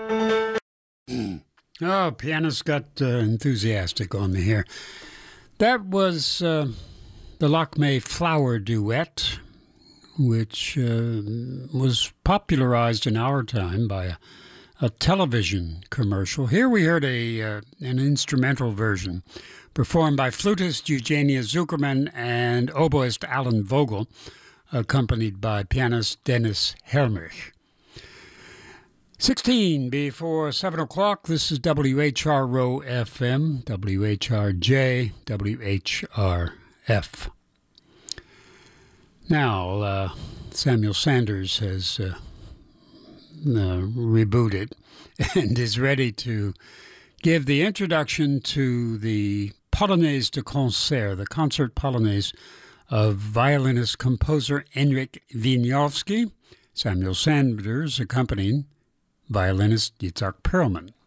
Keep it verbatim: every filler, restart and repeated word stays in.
Oh, pianist got uh, enthusiastic on me here. That was uh, the Lockmey Flower Duet, which uh, was popularized in our time by a, a television commercial. Here we heard a uh, an instrumental version performed by flutist Eugenia Zuckerman and oboist Alan Vogel, accompanied by pianist Dennis Helmich. sixteen before seven o'clock, this is W H R O F M, W H R J, W H R F. Now, uh, Samuel Sanders has uh, uh, rebooted and is ready to give the introduction to the Polonaise de Concert, the concert Polonaise of violinist-composer Henryk Wieniawski, Samuel Sanders accompanying violinist Yitzhak Perlman.